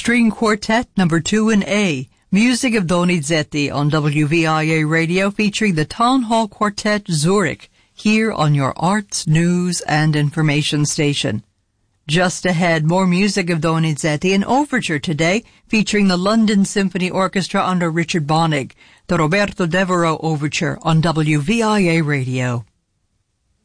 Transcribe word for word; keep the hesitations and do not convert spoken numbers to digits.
String Quartet number two in A, music of Donizetti on W V I A Radio featuring the Town Hall Quartet Zurich, here on your arts, news, and information station. Just ahead, more music of Donizetti, an overture today featuring the London Symphony Orchestra under Richard Bonig, the Roberto Devereux Overture on W V I A Radio.